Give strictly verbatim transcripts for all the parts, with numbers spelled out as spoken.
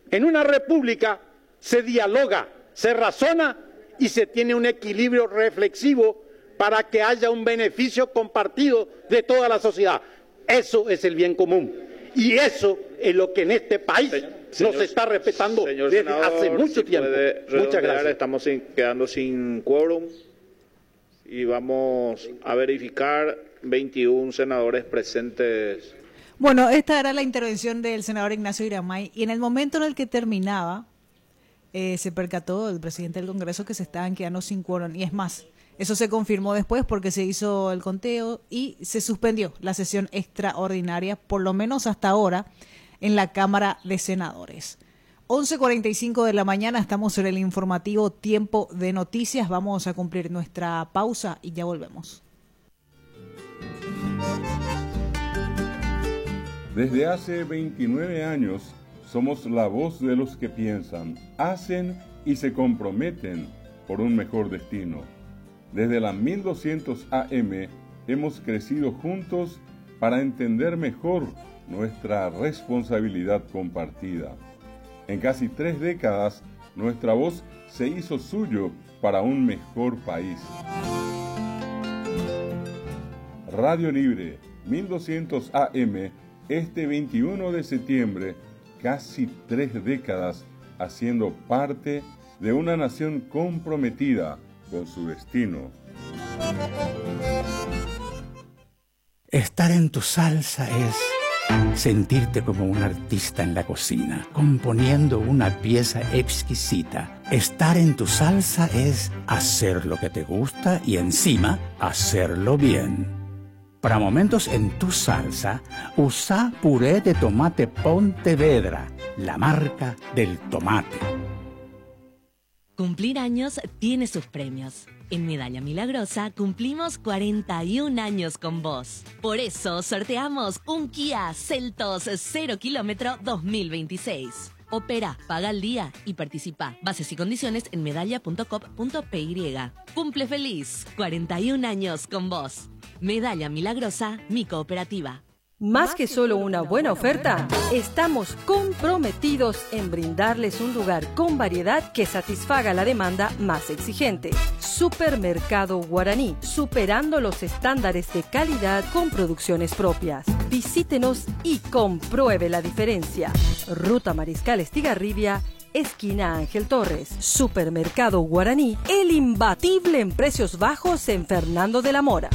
En una república se dialoga, se razona y se tiene un equilibrio reflexivo para que haya un beneficio compartido de toda la sociedad. Eso es el bien común. Y eso es lo que en este país señor, nos está respetando señor desde senador, hace mucho si tiempo. Muchas gracias. Estamos sin, quedando sin quórum y vamos a verificar veintiún senadores presentes. Bueno, esta era la intervención del senador Ignacio Iramay y en el momento en el que terminaba eh, se percató el presidente del Congreso que se estaban quedando sin quórum y es más, eso se confirmó después porque se hizo el conteo y se suspendió la sesión extraordinaria, por lo menos hasta ahora, en la Cámara de Senadores. once cuarenta y cinco de la mañana, estamos en el informativo Tiempo de Noticias. Vamos a cumplir nuestra pausa y ya volvemos. Desde hace veintinueve años somos la voz de los que piensan, hacen y se comprometen por un mejor destino. Desde la mil doscientos A M hemos crecido juntos para entender mejor nuestra responsabilidad compartida. En casi tres décadas, nuestra voz se hizo suyo para un mejor país. Radio Libre, mil doscientos A M, este veintiuno de septiembre, casi tres décadas haciendo parte de una nación comprometida con su destino. Estar en tu salsa es sentirte como un artista en la cocina, componiendo una pieza exquisita. Estar en tu salsa es hacer lo que te gusta y encima hacerlo bien. Para momentos en tu salsa, usa puré de tomate Pontevedra, la marca del tomate. Cumplir años tiene sus premios. En Medalla Milagrosa cumplimos cuarenta y un años con vos. Por eso sorteamos un Kia Seltos cero kilómetro dos mil veintiséis. Opera, paga al día y participa. Bases y condiciones en medalla punto com punto p y. Cumple feliz, cuarenta y un años con vos. Medalla Milagrosa, mi cooperativa. Más que solo una buena oferta, estamos comprometidos en brindarles un lugar con variedad que satisfaga la demanda más exigente. Supermercado Guaraní, superando los estándares de calidad con producciones propias. Visítenos y compruebe la diferencia. Ruta Mariscal Estigarribia, esquina Ángel Torres. Supermercado Guaraní, el imbatible en precios bajos en Fernando de la Mora.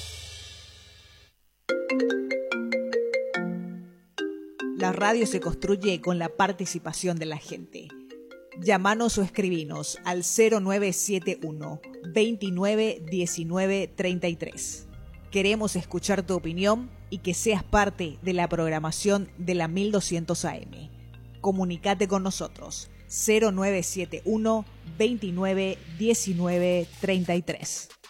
La radio se construye con la participación de la gente. Llámanos o escribinos al cero nueve siete uno, veintinueve diecinueve treinta y tres. Queremos escuchar tu opinión y que seas parte de la programación de la mil doscientos A M. Comunicate con nosotros cero nueve siete uno, veintinueve diecinueve treinta y tres.